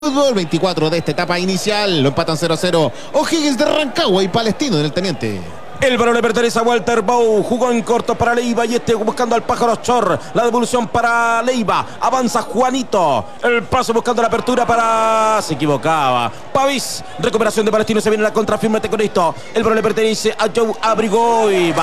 Fútbol 24 de esta etapa inicial, lo empatan 0-0 O'Higgins de Rancagua y Palestino en el Teniente. El balón le pertenece a Walter Bou, jugó en corto para Leiva y buscando al Pájaro Chor, la devolución para Leiva, avanza Juanito, el paso buscando la apertura para... se equivocaba, Pavís, recuperación de Palestino, se viene la contra, fírmate con esto, el balón le pertenece a Joe Abrigoy,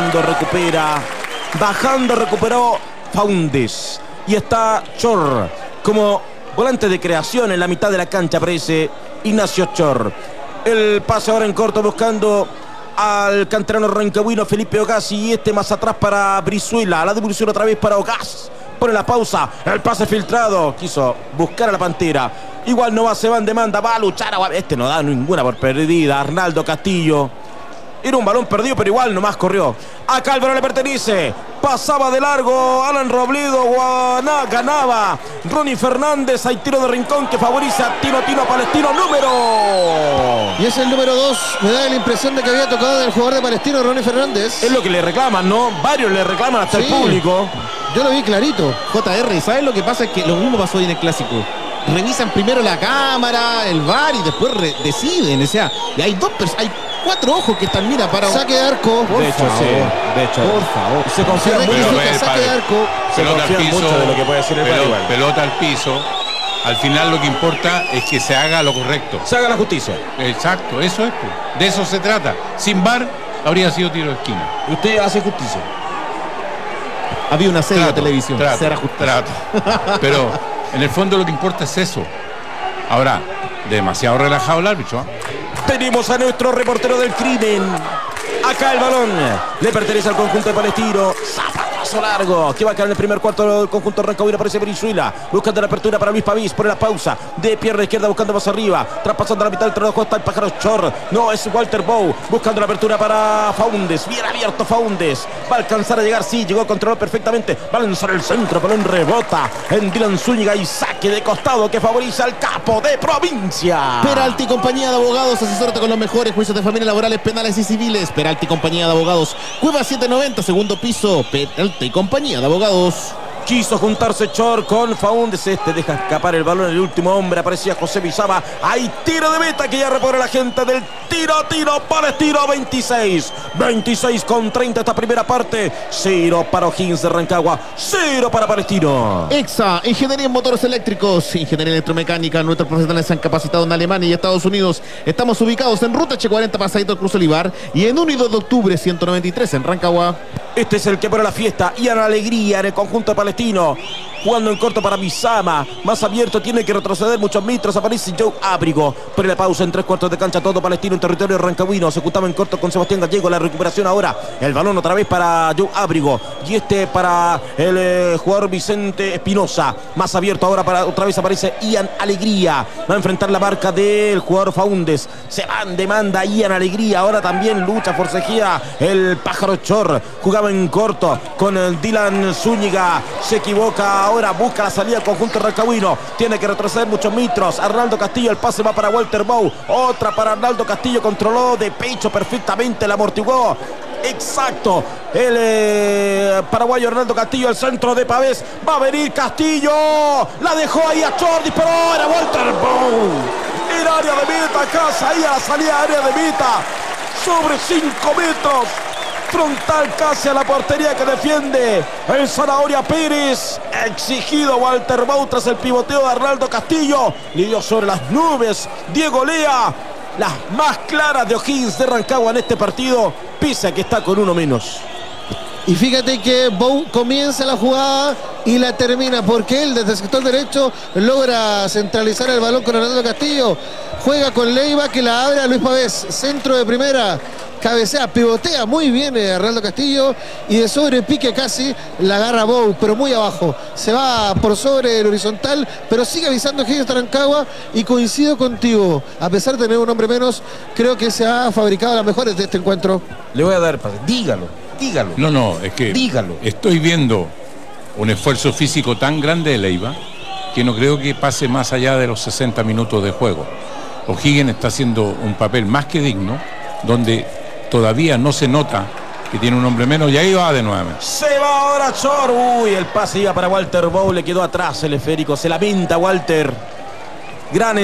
bajando recuperó Faúndez y está Chor como volante de creación en la mitad de la cancha, aparece Ignacio Chor, el pase ahora en corto buscando al canterano rancagüino Felipe Ogaz y más atrás para Brizuela, la devolución otra vez para Ogaz, pone la pausa, el pase filtrado, quiso buscar a la Pantera, igual no va, se va en demanda, va a luchar, no da ninguna por perdida, Arnaldo Castillo, era un balón perdido pero igual nomás corrió, acá el balón le pertenece, pasaba de largo Alan Robledo, ganaba Ronnie Fernández, hay tiro de rincón que favorece a Tino Palestino, número... Y es el número 2, me da la impresión de que había tocado del jugador de Palestino, Ronnie Fernández. Es lo que le reclaman, ¿no? Varios le reclaman hasta el público. Yo lo vi clarito. JR, ¿sabes lo que pasa? Es que lo mismo pasó hoy en el Clásico. Revisan primero la cámara, el VAR y después deciden, o sea, y hay cuatro ojos que están, mira, para... Saque de arco. De hecho, por favor. Se confía mucho. Saque de arco. Se confía mucho de lo que puede decir el VAR. Pelota al piso. Al final lo que importa es que se haga lo correcto. Se haga la justicia. Exacto, eso es. De eso se trata. Sin VAR habría sido tiro de esquina. Y usted hace justicia. Había una serie de televisión. Será justicia. Pero en el fondo lo que importa es eso. Ahora, demasiado relajado el árbitro, ¿eh? Tenemos a nuestro reportero del crimen. Acá el balón le pertenece al conjunto de Palestino. Zapatazo largo que va a quedar en el primer cuarto del conjunto rancagüino. Aparece Brizuela buscando la apertura para Luis Pavís. Pone la pausa de pierna izquierda buscando más arriba. Traspasando la mitad del terreno está el Pájaro Chor. No, es Walter Bou buscando la apertura para Faúndez. Bien abierto Faúndez. Va a alcanzar a llegar. Sí, llegó a controlar perfectamente. Va a lanzar el centro. Balón rebota en Dylan Zúñiga y saque de costado que favorece al capo de provincia. Peralti compañía de abogados, asesórate con los mejores juicios de familia, laborales, penales y civiles. Peralti compañía de abogados, Cueva 790, segundo piso. Peralti compañía de abogados. Quiso juntarse Chor con Faúndez. Deja escapar el balón. El último hombre aparecía José Bizaba. Hay tiro de meta que ya repone la gente del tiro Palestino. 26 con 30 esta primera parte. 0 para O'Higgins de Rancagua, 0 para Palestino. EXA, Ingeniería en Motores Eléctricos, Ingeniería Electromecánica. Nuestros profesionales se han capacitado en Alemania y Estados Unidos. Estamos ubicados en Ruta H40, pasadito al Cruz Olivar, y en 1 y 2 de octubre 193 en Rancagua. Este es el que pone la fiesta y a la alegría en el conjunto de Palestino. Jugando en corto para Bizama. Más abierto, tiene que retroceder muchos metros. Aparece Joe Abrigo. Pone la pausa en 3/4 de cancha. Todo Palestino en territorio rancagüino. Se ejecutaba en corto con Sebastián Gallego. La recuperación ahora. El balón otra vez para Joe Abrigo. Y para el jugador Vicente Espinosa. Más abierto ahora para otra vez aparece Ian Alegría. Va a enfrentar la marca del jugador Faúndez. Se va en demanda Ian Alegría. Ahora también lucha, forcejea el Pájaro Chor. Jugaba en corto con el Dylan Zúñiga. Se equivoca. Ahora busca la salida del conjunto rancagüino. Tiene que retroceder muchos metros. Arnaldo Castillo, el pase va para Walter Bou. Otra para Arnaldo Castillo. Controló de pecho perfectamente. La amortiguó. Exacto. El paraguayo Arnaldo Castillo, el centro de Pavés. Va a venir Castillo. La dejó ahí a Chor. Disparó. Era Walter Bou. Era área de meta. Casa ahí a la salida área de meta. Sobre 5 metros. Frontal casi a la portería que defiende el Zanahoria Pérez. Exigido Walter Bou tras el pivoteo de Arnaldo Castillo. Le dio sobre las nubes Diego Lea. Las más claras de O'Higgins de Rancagua en este partido, pese a que está con uno menos. Y fíjate que Bou comienza la jugada y la termina, porque él desde el sector derecho logra centralizar el balón con Arnaldo Castillo. Juega con Leiva que la abre a Luis Pavés. Centro de primera. Cabecea, pivotea muy bien Arnaldo Castillo y de sobrepique casi la agarra Bou, pero muy abajo. Se va por sobre el horizontal, pero sigue avisando O'Higgins de Rancagua y coincido contigo. A pesar de tener un hombre menos, creo que se ha fabricado las mejores de este encuentro. Le voy a dar pase. Dígalo. No, es que dígalo. Estoy viendo un esfuerzo físico tan grande de Leiva que no creo que pase más allá de los 60 minutos de juego. O'Higgins está haciendo un papel más que digno, donde todavía no se nota que tiene un hombre menos y ahí va de nuevo. Se va ahora Chor. Uy, el pase iba para Walter Bou, le quedó atrás el esférico. Se lamenta Walter. Gran